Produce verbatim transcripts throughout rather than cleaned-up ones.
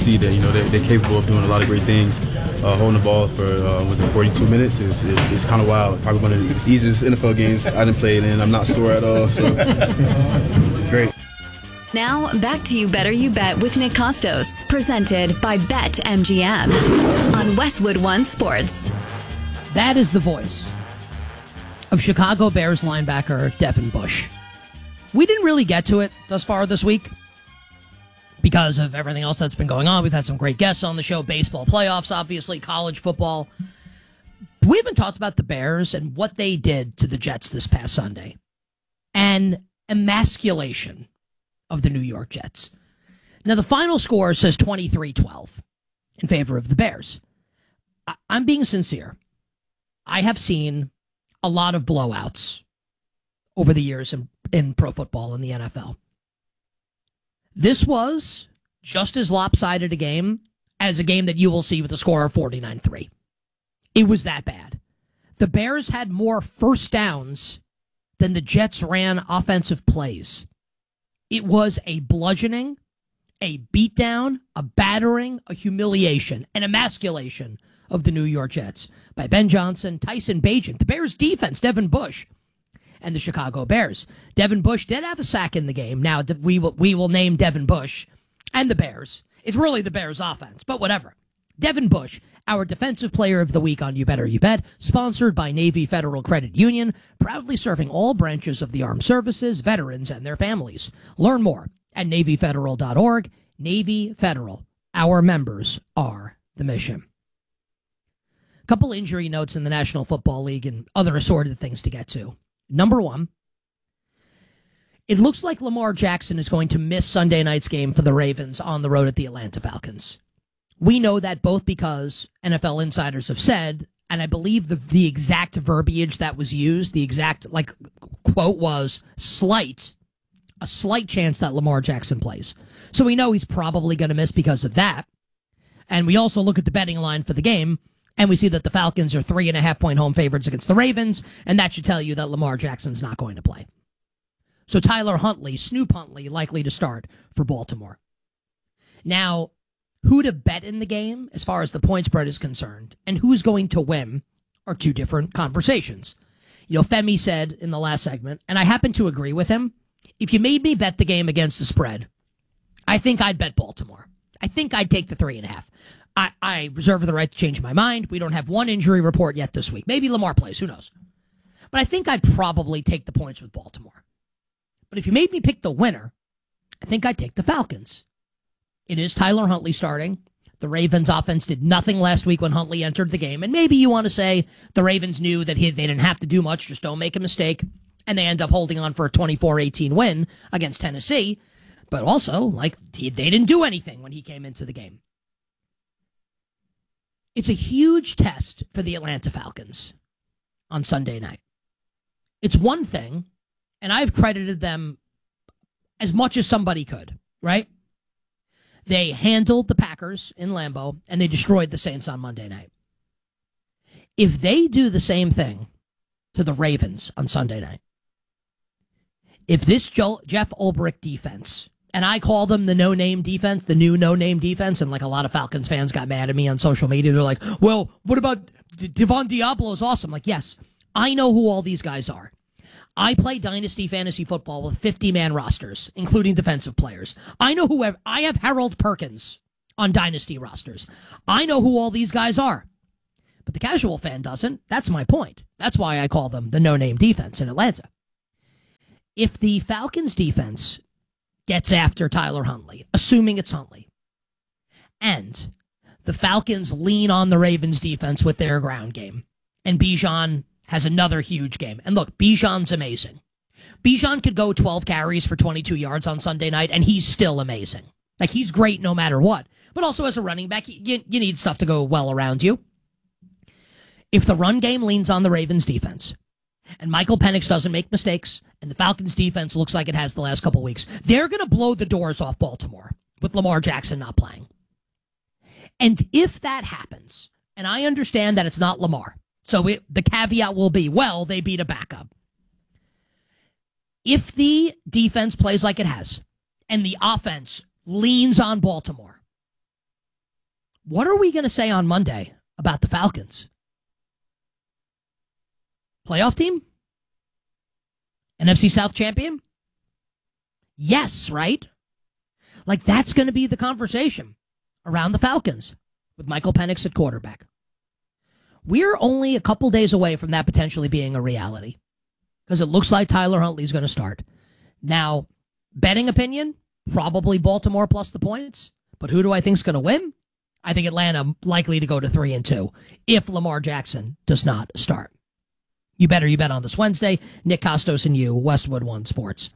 see that, you know, they're, they're capable of doing a lot of great things. Uh, holding the ball for, uh, was it forty-two minutes? Is is, is kind of wild. Probably one of the easiest N F L games I didn't play it in. I'm not sore at all, so it's great. Now, back to You Better You Bet with Nick Costos, presented by BetMGM on Westwood One Sports. That is the voice of Chicago Bears linebacker Devin Bush. We didn't really get to it thus far this week because of everything else that's been going on. We've had some great guests on the show, baseball playoffs, obviously, college football. We haven't talked about the Bears and what they did to the Jets this past Sunday. And emasculation of the New York Jets. Now, the final score says twenty-three twelve in favor of the Bears. I- I'm being sincere. I have seen a lot of blowouts over the years in, in pro football and the N F L. This was just as lopsided a game as a game that you will see with a score of forty-nine three. It was that bad. The Bears had more first downs than the Jets ran offensive plays. It was a bludgeoning, a beatdown, a battering, a humiliation, an emasculation of the New York Jets by Ben Johnson, Tyson Bagent, the Bears defense, Devin Bush, and the Chicago Bears. Devin Bush did have a sack in the game. Now, we will, we will name Devin Bush and the Bears. It's really the Bears offense, but whatever. Devin Bush, our Defensive Player of the Week on You Better You Bet, sponsored by Navy Federal Credit Union, proudly serving all branches of the armed services, veterans, and their families. Learn more at Navy Federal dot org. Navy Federal. Our members are the mission. A couple injury notes in the National Football League and other assorted things to get to. Number one, it looks like Lamar Jackson is going to miss Sunday night's game for the Ravens on the road at the Atlanta Falcons. We know that both because N F L insiders have said, and I believe the the exact verbiage that was used, the exact like quote was slight, a slight chance that Lamar Jackson plays. So we know he's probably going to miss because of that. And we also look at the betting line for the game, and we see that the Falcons are three and a half point home favorites against the Ravens, and that should tell you that Lamar Jackson's not going to play. So Tyler Huntley, Snoop Huntley, likely to start for Baltimore. Now, who to bet in the game as far as the point spread is concerned and who's going to win are two different conversations. You know, Femi said in the last segment, and I happen to agree with him, if you made me bet the game against the spread, I think I'd bet Baltimore. I think I'd take the three and a half. I, I reserve the right to change my mind. We don't have one injury report yet this week. Maybe Lamar plays. Who knows? But I think I'd probably take the points with Baltimore. But if you made me pick the winner, I think I'd take the Falcons. It is Tyler Huntley starting. The Ravens offense did nothing last week when Huntley entered the game. And maybe you want to say the Ravens knew that he, they didn't have to do much, just don't make a mistake. And they end up holding on for a twenty-four eighteen win against Tennessee. But also, like, he, they didn't do anything when he came into the game. It's a huge test for the Atlanta Falcons on Sunday night. It's one thing, and I've credited them as much as somebody could, right? They handled the Packers in Lambeau, and they destroyed the Saints on Monday night. If they do the same thing to the Ravens on Sunday night, if this Joe, Jeff Ulbrich defense, and I call them the no-name defense, the new no-name defense, and like a lot of Falcons fans got mad at me on social media. They're like, well, what about D- Devon Diablo is awesome. Like, yes, I know who all these guys are. I play Dynasty Fantasy Football with fifty-man rosters, including defensive players. I know who I have Harold Perkins on Dynasty rosters. I know who all these guys are. But the casual fan doesn't. That's my point. That's why I call them the no-name defense in Atlanta. If the Falcons defense gets after Tyler Huntley, assuming it's Huntley, and the Falcons lean on the Ravens defense with their ground game, and Bijan has another huge game. And look, Bijan's amazing. Bijan could go twelve carries for twenty-two yards on Sunday night, and he's still amazing. Like, he's great no matter what. But also as a running back, you, you need stuff to go well around you. If the run game leans on the Ravens defense, and Michael Penix doesn't make mistakes, and the Falcons defense looks like it has the last couple weeks, they're going to blow the doors off Baltimore with Lamar Jackson not playing. And if that happens, and I understand that it's not Lamar, so it, the caveat will be, well, they beat a backup. If the defense plays like it has, and the offense leans on Baltimore, What are we going to say on Monday about the Falcons? Playoff team? N F C South champion? Yes, right? Like, that's going to be the conversation around the Falcons with Michael Penix at quarterback. We're only a couple days away from that potentially being a reality because it looks like Tyler Huntley's going to start. Now, betting opinion, probably Baltimore plus the points. But who do I think is going to win? I think Atlanta likely to go to three and two if Lamar Jackson does not start. You better you bet on this Wednesday. Nick Costos and you, Westwood One Sports.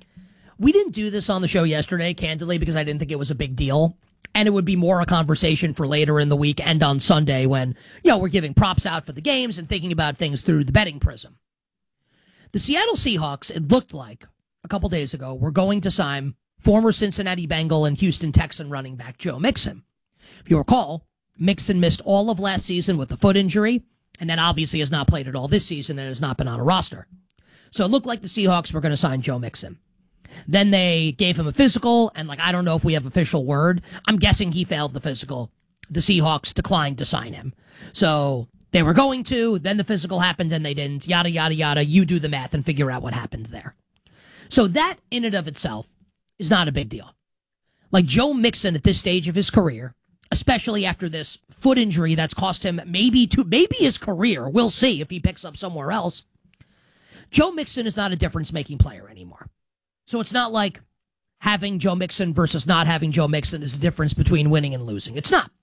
We didn't do this on the show yesterday, candidly, because I didn't think it was a big deal. And it would be more a conversation for later in the week and on Sunday when, you know, we're giving props out for the games and thinking about things through the betting prism. The Seattle Seahawks, it looked like a couple days ago, were going to sign former Cincinnati Bengal and Houston Texan running back Joe Mixon. If you recall, Mixon missed all of last season with a foot injury, and then obviously has not played at all this season and has not been on a roster. So it looked like the Seahawks were going to sign Joe Mixon. Then they gave him a physical, and like I don't know if we have official word. I'm guessing he failed the physical. The Seahawks declined to sign him. So they were going to, then the physical happened and they didn't, yada, yada, yada. You do the math and figure out what happened there. So that in and of itself is not a big deal. Like Joe Mixon at this stage of his career, especially after this foot injury that's cost him maybe to maybe his career. We'll see if he picks up somewhere else. Joe Mixon is not a difference-making player anymore. So it's not like having Joe Mixon versus not having Joe Mixon is the difference between winning and losing. It's not.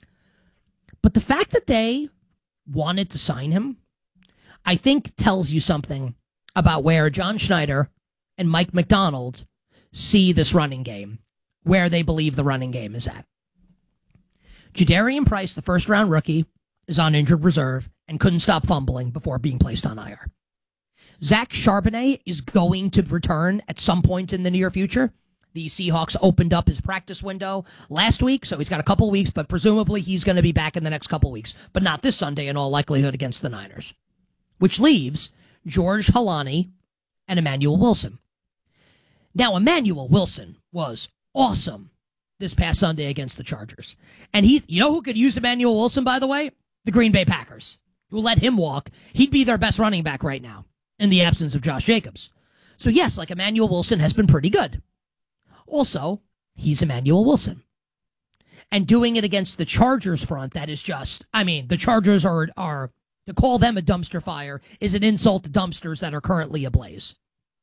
But the fact that they wanted to sign him, I think tells you something about where John Schneider and Mike McDonald see this running game, where they believe the running game is at. Jadarian Price, the first-round rookie, is on injured reserve and couldn't stop fumbling before being placed on I R. Zach Charbonnet is going to return at some point in the near future. The Seahawks opened up his practice window last week, so he's got a couple weeks, but presumably he's going to be back in the next couple weeks, but not this Sunday in all likelihood against the Niners, which leaves George Halani and Emmanuel Wilson. Now, Emmanuel Wilson was awesome this past Sunday against the Chargers. And he, you know who could use Emmanuel Wilson, by the way? The Green Bay Packers, who let him walk. He'd be their best running back right now in the absence of Josh Jacobs. So yes, like Emmanuel Wilson has been pretty good. Also, he's Emmanuel Wilson. And doing it against the Chargers front, that is just, I mean, the Chargers are, are to call them a dumpster fire is an insult to dumpsters that are currently ablaze.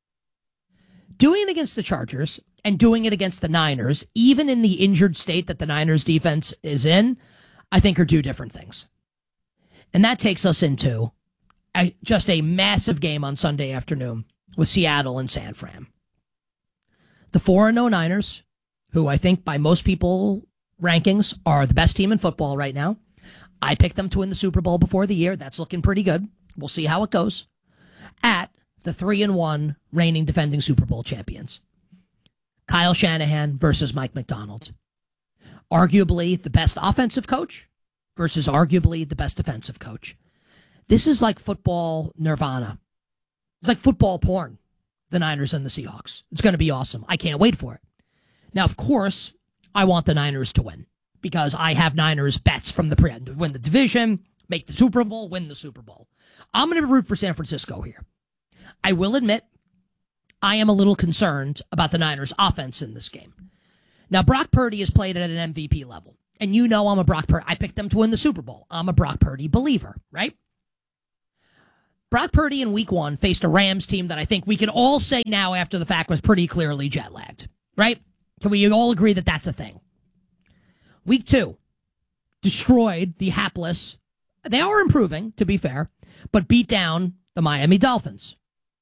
Doing it against the Chargers and doing it against the Niners, even in the injured state that the Niners defense is in, I think are two different things. And that takes us into a, just a massive game on Sunday afternoon with Seattle and San Fran. The four and oh Niners, who I think by most people rankings are the best team in football right now. I picked them to win the Super Bowl before the year. That's looking pretty good. We'll see how it goes. At the three and one reigning defending Super Bowl champions. Kyle Shanahan versus Mike McDonald. Arguably the best offensive coach versus arguably the best defensive coach. This is like football nirvana. It's like football porn, the Niners and the Seahawks. It's going to be awesome. I can't wait for it. Now, of course, I want the Niners to win because I have Niners bets from the pre to win the division, make the Super Bowl, win the Super Bowl. I'm going to root for San Francisco here. I will admit, I am a little concerned about the Niners' offense in this game. Now, Brock Purdy has played at an M V P level, and you know I'm a Brock Purdy. I picked them to win the Super Bowl. I'm a Brock Purdy believer, right? Brock Purdy in week one faced a Rams team that I think we can all say now after the fact was pretty clearly jet-lagged, right? Can we all agree that that's a thing? Week two, destroyed the hapless. They are improving, to be fair, but beat down the Miami Dolphins.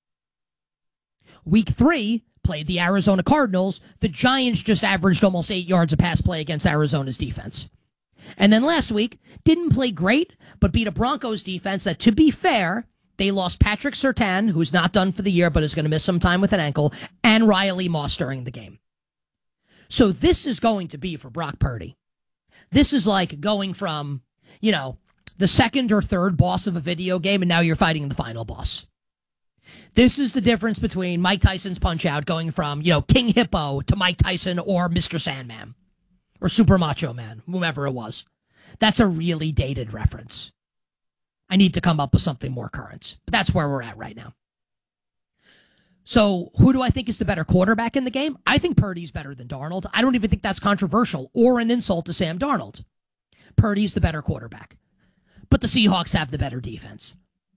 Week three, played the Arizona Cardinals. The Giants just averaged almost eight yards a pass play against Arizona's defense. And then last week, didn't play great, but beat a Broncos defense that, to be fair, they lost Patrick Surtain, who's not done for the year but is going to miss some time with an ankle, and Riley Moss during the game. So this is going to be for Brock Purdy. This is like going from, you know, the second or third boss of a video game, and now you're fighting the final boss. This is the difference between Mike Tyson's Punch-Out going from, you know, King Hippo to Mike Tyson or Mister Sandman or Super Macho Man, whomever it was. That's a really dated reference. I need to come up with something more current. But that's where we're at right now. So who do I think is the better quarterback in the game? I think Purdy's better than Darnold. I don't even think that's controversial or an insult to Sam Darnold. Purdy's the better quarterback. But the Seahawks have the better defense.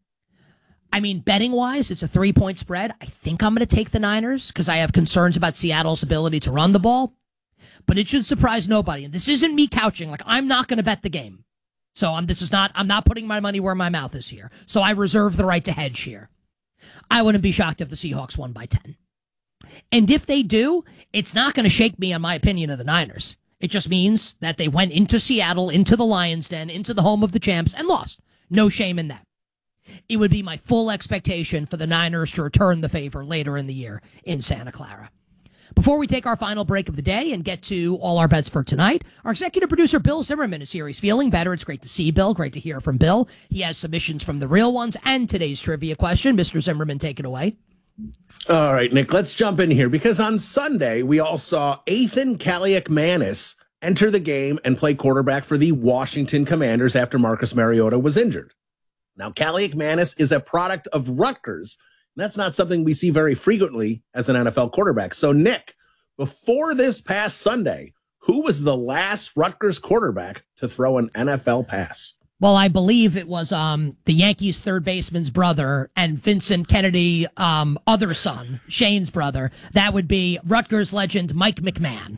I mean, betting-wise, it's a three-point spread. I think I'm going to take the Niners because I have concerns about Seattle's ability to run the ball. But it should surprise nobody. And this isn't me couching. Like, I'm not going to bet the game. So I'm, this is not, I'm not putting my money where my mouth is here. So I reserve the right to hedge here. I wouldn't be shocked if the Seahawks won by ten. And if they do, it's not going to shake me on my opinion of the Niners. It just means that they went into Seattle, into the Lions' Den, into the home of the champs, and lost. No shame in that. It would be my full expectation for the Niners to return the favor later in the year in Santa Clara. Before we take our final break of the day and get to all our bets for tonight, our executive producer, Bill Zimmerman, is here. He's feeling better. It's great to see Bill. Great to hear from Bill. He has submissions from the real ones and today's trivia question. Mister Zimmerman, take it away. All right, Nick, let's jump in here because on Sunday, we all saw Ethan Kaliakmanis enter the game and play quarterback for the Washington Commanders after Marcus Mariota was injured. Now, Kaliakmanis is a product of Rutgers. That's not something we see very frequently as an N F L quarterback. So, Nick, before this past Sunday, who was the last Rutgers quarterback to throw an N F L pass? Well, I believe it was um, the Yankees' third baseman's brother and Vincent Kennedy, um, other son, Shane's brother. That would be Rutgers legend Mike McMahon.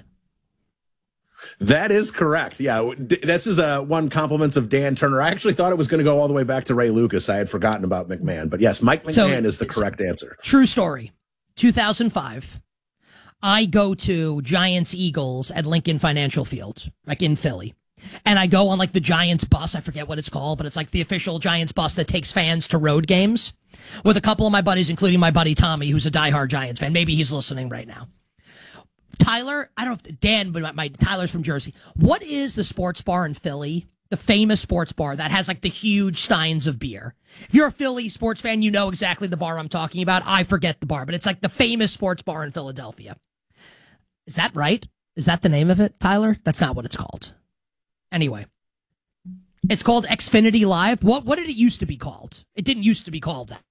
That is correct. Yeah, this is a one compliments of Dan Turner. I actually thought it was going to go all the way back to Ray Lucas. I had forgotten about McMahon. But yes, Mike McMahon so, is the correct answer. True story. two thousand five, I go to Giants-Eagles at Lincoln Financial Field, like in Philly. And I go on like the Giants bus. I forget what it's called, but it's like the official Giants bus that takes fans to road games with a couple of my buddies, including my buddy Tommy, who's a diehard Giants fan. Maybe he's listening right now. Tyler, I don't know if Dan, but my, my Tyler's from Jersey. What is the sports bar in Philly? The famous sports bar that has like the huge steins of beer. If you're a Philly sports fan, you know exactly the bar I'm talking about. I forget the bar, but it's like the famous sports bar in Philadelphia. Is that right? Is that the name of it, Tyler? That's not what it's called. Anyway, it's called Xfinity Live. What what did it used to be called? It didn't used to be called that.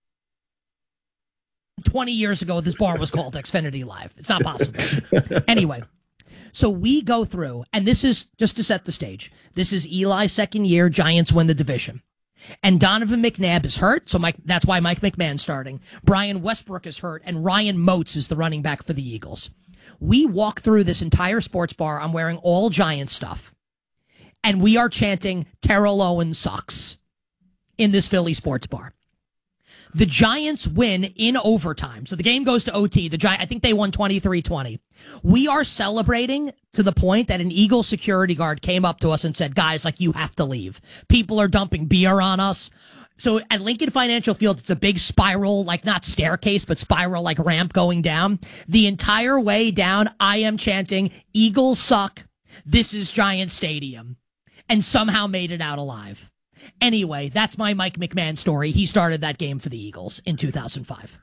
twenty years ago, this bar was called Xfinity Live. It's not possible. Anyway, so we go through, and this is just to set the stage. This is Eli's second year. Giants win the division. And Donovan McNabb is hurt, so Mike, that's why Mike McMahon's starting. Brian Westbrook is hurt, and Ryan Moats is the running back for the Eagles. We walk through this entire sports bar. I'm wearing all Giants stuff. And we are chanting, Terrell Owens sucks in this Philly sports bar. The Giants win in overtime. So the game goes to O T. The Gi- I think they won twenty-three twenty. We are celebrating to the point that an Eagle security guard came up to us and said, guys, like, you have to leave. People are dumping beer on us. So at Lincoln Financial Field, it's a big spiral, like not staircase, but spiral like ramp going down. The entire way down, I am chanting, Eagles suck. This is Giant Stadium. And somehow made it out alive. Anyway, that's my Mike McMahon story. He started that game for the Eagles in two thousand five.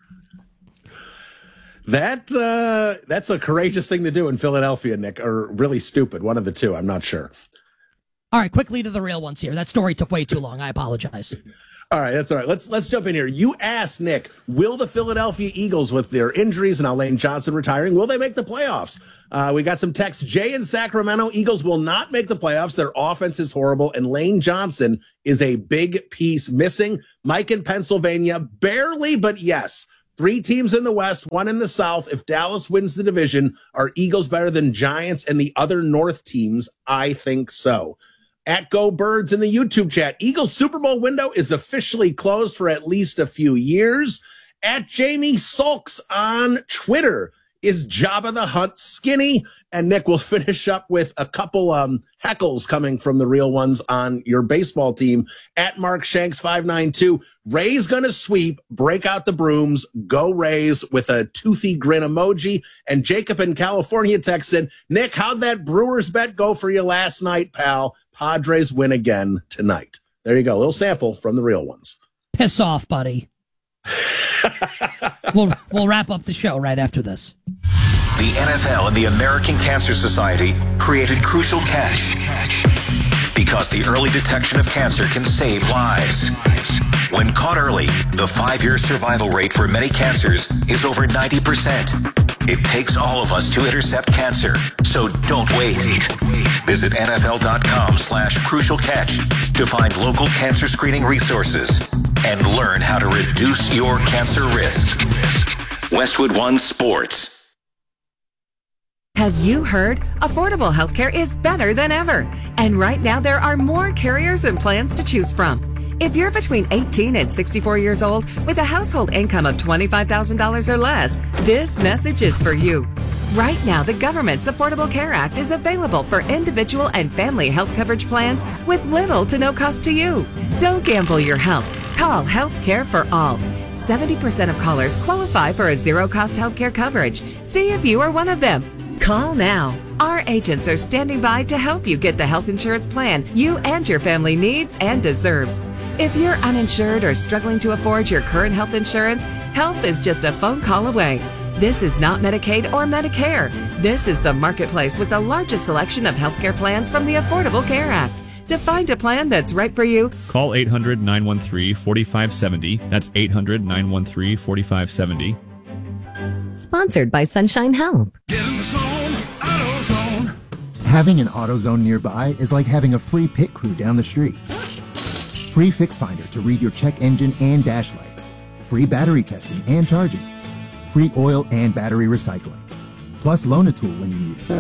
That uh, that's a courageous thing to do in Philadelphia, Nick, or really stupid. One of the two. I'm not sure. All right, quickly to the real ones here. That story took way too long. I apologize. All right, that's all right. Let's let's jump in here. You asked, Nick, will the Philadelphia Eagles, with their injuries and now Lane Johnson retiring, will they make the playoffs? Uh, we got some text. Jay in Sacramento, Eagles will not make the playoffs. Their offense is horrible, and Lane Johnson is a big piece missing. Mike in Pennsylvania, barely, but yes. Three teams in the West, one in the South. If Dallas wins the division, are Eagles better than Giants and the other North teams? I think so. At Go Birds in the YouTube chat, Eagles Super Bowl window is officially closed for at least a few years. At Jamie Sulks on Twitter, is Jabba the Hutt skinny? And Nick will finish up with a couple um, heckles coming from the real ones on your baseball team. At Mark Shanks five nine two, Ray's gonna sweep, break out the brooms, go Rays with a toothy grin emoji. And Jacob in California texts in, Nick, how'd that Brewers bet go for you last night, pal? Padres win again tonight. There you go. A little sample from the real ones. Piss off, buddy. we'll we'll wrap up the show right after this. The N F L and the American Cancer Society created Crucial Catch. because the early detection of cancer can save lives. When caught early, the five-year survival rate for many cancers is over ninety percent. It takes all of us to intercept cancer, so don't wait. Visit nfl.com slash crucial catch to find local cancer screening resources and learn how to reduce your cancer risk. Westwood One Sports. Have you heard? Affordable healthcare is better than ever. And right now there are more carriers and plans to choose from. If you're between eighteen and sixty-four years old with a household income of twenty-five thousand dollars or less, this message is for you. Right now, the government's Affordable Care Act is available for individual and family health coverage plans with little to no cost to you. Don't gamble your health. Call Health Care for All. seventy percent of callers qualify for a zero-cost healthcare coverage. See if you are one of them. Call now. Our agents are standing by to help you get the health insurance plan you and your family needs and deserves. If you're uninsured or struggling to afford your current health insurance, help is just a phone call away. This is not Medicaid or Medicare. This is the marketplace with the largest selection of healthcare plans from the Affordable Care Act. To find a plan that's right for you, call eight hundred, nine one three, four five seven zero. That's eight hundred, nine one three, four five seven zero. sponsored by Sunshine Health. Get in the zone, AutoZone. Having an AutoZone nearby is like having a free pit crew down the street. Free Fix Finder to read your check engine and dash lights. Free battery testing and charging. Free oil and battery recycling. Plus Loan-A-Tool when you need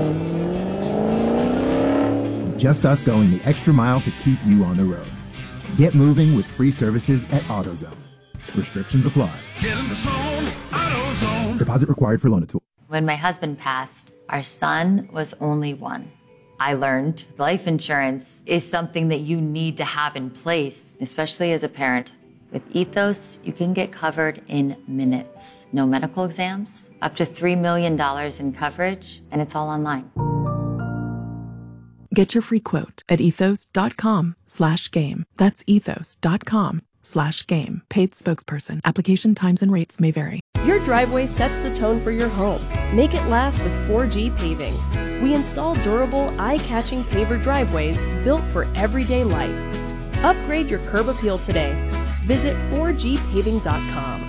it. Just us going the extra mile to keep you on the road. Get moving with free services at AutoZone. Restrictions apply. Get in the zone, AutoZone. Deposit required for Loan-A-Tool. When my husband passed, our son was only one. I learned life insurance is something that you need to have in place, especially as a parent. With Ethos, you can get covered in minutes. No medical exams, up to three million dollars in coverage, and it's all online. Get your free quote at ethos.com slash game. That's ethos.com slash game. Paid spokesperson. Application times and rates may vary. Your driveway sets the tone for your home. Make it last with four G Paving. We install durable, eye-catching paver driveways built for everyday life. Upgrade your curb appeal today. Visit four G paving dot com.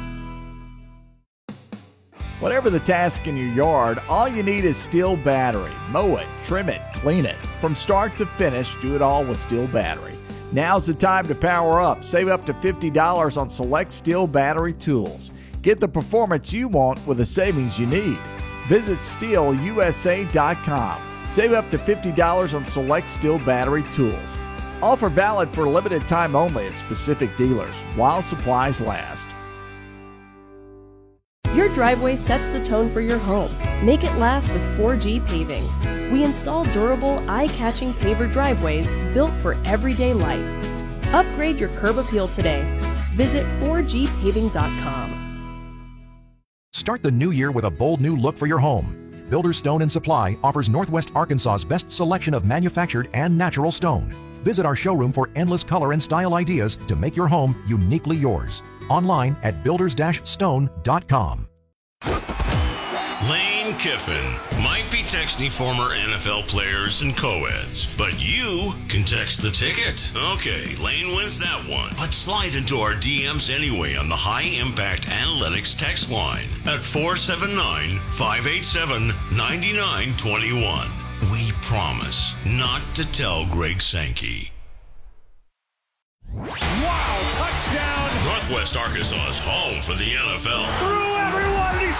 Whatever the task in your yard, all you need is Stihl battery. Mow it, trim it, clean it. From start to finish, do it all with Stihl battery. Now's the time to power up. Save up to fifty dollars on select Stihl battery tools. Get the performance you want with the savings you need. Visit Stihl U S A dot com. Save up to fifty dollars on select Stihl battery tools. Offer valid for a limited time only at specific dealers while supplies last. Your driveway sets the tone for your home. Make it last with four G Paving. We install durable, eye-catching paver driveways built for everyday life. Upgrade your curb appeal today. Visit four G paving dot com. Start the new year with a bold new look for your home. Builders Stone and Supply offers Northwest Arkansas's best selection of manufactured and natural stone. Visit our showroom for endless color and style ideas to make your home uniquely yours. Online at builders dash stone dot com. Lane Kiffin might be texting former N F L players and co-eds, but you can text the ticket. Okay, Lane wins that one, but slide into our D Ms anyway on the High Impact Analytics text line at four seven nine, five eight seven, nine nine two one. We promise not to tell Greg Sankey. Wow, touchdown! Northwest Arkansas's home for the N F L. Through everyone,